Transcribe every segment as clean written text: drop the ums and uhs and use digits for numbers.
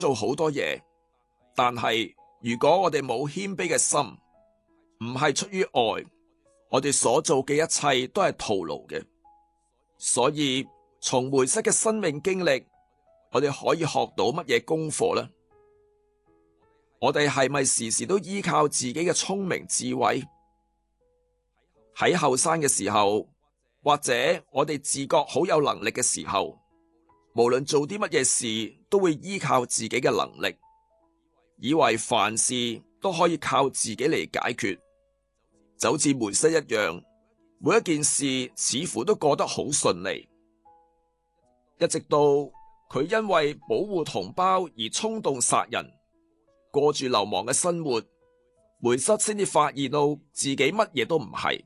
做好多嘢，但係如果我哋冇謙卑嘅心，唔係出於愛，我哋所做嘅一切都係徒勞嘅。所以從梅瑟嘅生命經歷，我哋可以學到乜嘢功課呢？我哋係咪時時都依靠自己嘅聰明智慧？喺後生嘅時候，或者我哋自覺好有能力嘅時候，無論做啲乜嘢事，都會依靠自己嘅能力，以為凡事都可以靠自己嚟解決，就好似梅瑟一樣，每一件事似乎都過得好順利，一直到佢因為保護同胞而衝動殺人，過住流亡嘅生活，梅瑟先至發現到自己乜嘢都唔係。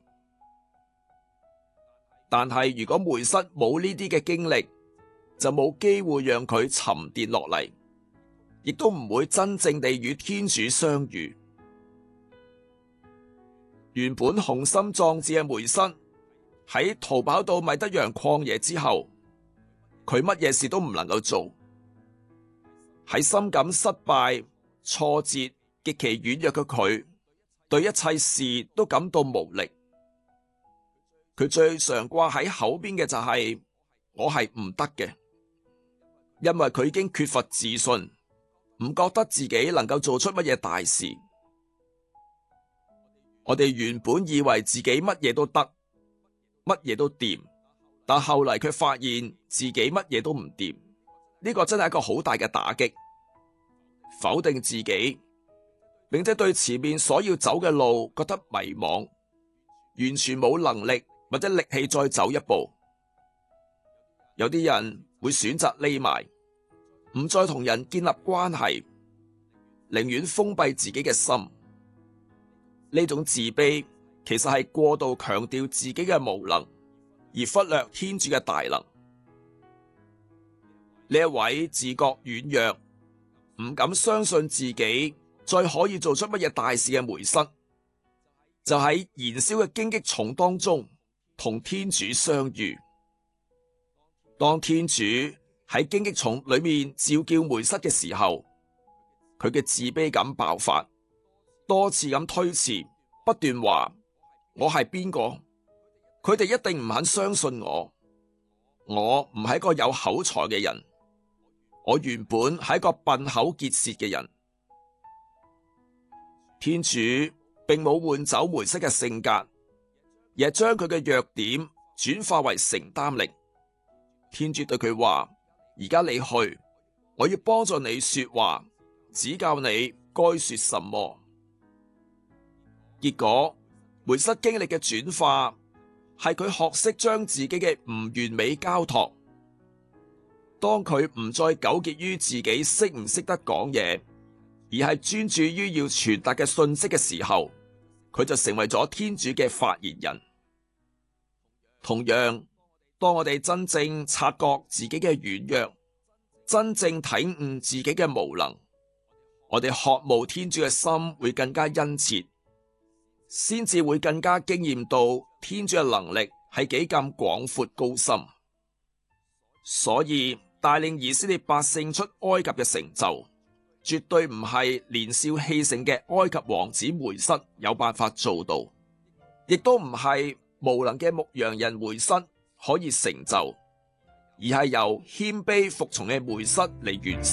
但係如果梅瑟冇呢啲嘅經歷，就冇機會讓佢沉澱落嚟，亦都唔會真正地與天主相遇。原本雄心壯志嘅梅瑟喺逃跑到米德揚曠野之後，佢乜嘢事都唔能夠做，喺深感失敗、挫折、極其軟弱嘅佢，對一切事都感到無力。佢最常掛喺口邊嘅就係我係唔得嘅，因為佢已經缺乏自信，唔覺得自己能夠做出乜嘢大事。我哋原本以為自己乜嘢都得，乜嘢都掂，但後嚟卻發現自己乜嘢都唔掂，呢個真係一個好大嘅打擊，否定自己，並且對前面所要走嘅路覺得迷茫，完全冇能力或者力氣再走一步。有啲人會選擇匿埋，唔再同人建立關係，寧願封閉自己嘅心。呢種自卑其實係過度強調自己嘅無能，而忽略天主嘅大能。呢一位自覺軟弱，唔敢相信自己再可以做出乜嘢大事嘅梅瑟，就喺燃燒嘅荊棘叢當中同天主相遇。當天主喺荊棘叢裏面召叫梅瑟嘅時候，佢嘅自卑感爆發，多次咁推辭，不斷話我係邊個？佢哋一定唔肯相信我。我唔係一個有口才嘅人，我原本係一個笨口結舌嘅人。天主並冇換走梅瑟嘅性格，而係將佢嘅弱點轉化為承擔力。天主對佢話：而家你去，我要幫助你說話，指教你該說什麼。結果梅瑟經歷嘅轉化係佢學識將自己嘅唔完美交託。當佢唔再糾結於自己識唔識得講嘢，而係專注於要傳達嘅信息嘅時候，佢就成為咗天主嘅發言人。同樣，當我哋真正察覺自己嘅軟弱，真正體悟自己嘅無能，我哋渴慕天主嘅心會更加殷切，先至會更加經驗到天主嘅能力係幾咁廣闊高深。所以帶領以色列百姓出埃及嘅成就，絕對唔係年少氣盛嘅埃及王子梅瑟有辦法做到，亦都唔係無能嘅牧羊人梅瑟可以成就，而係由謙卑服從嘅梅瑟嚟完成。